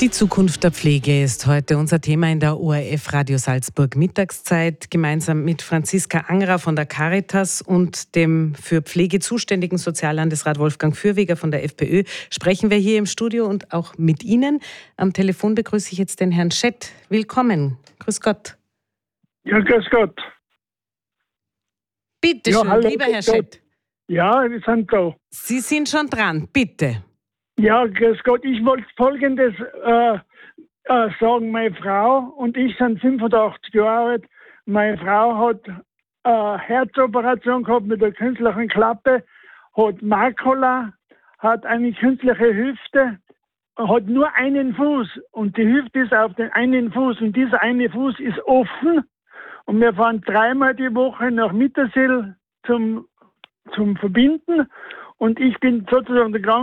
Die Zukunft der Pflege ist heute unser Thema in der ORF Radio Salzburg Mittagszeit. Gemeinsam mit Franziska Angerer von der Caritas und dem für Pflege zuständigen Soziallandesrat Wolfgang Fürwiger von der FPÖ sprechen wir hier im Studio und auch mit Ihnen. Am Telefon begrüße ich jetzt den Herrn Schett. Willkommen. Grüß Gott. Ja, grüß Gott. Bitte schön, hallo, lieber Herr Schett. Ja, wir sind da. Sie sind schon dran, bitte. Ja, grüß Gott. Ich wollte Folgendes sagen. Meine Frau und ich sind 85 Jahre alt. Meine Frau hat eine Herzoperation gehabt mit einer künstlichen Klappe, hat Makula, hat eine künstliche Hüfte, hat nur einen Fuß und die Hüfte ist auf den einen Fuß und dieser eine Fuß ist offen und wir fahren 3-mal die Woche nach Mittersill zum Verbinden und ich bin sozusagen der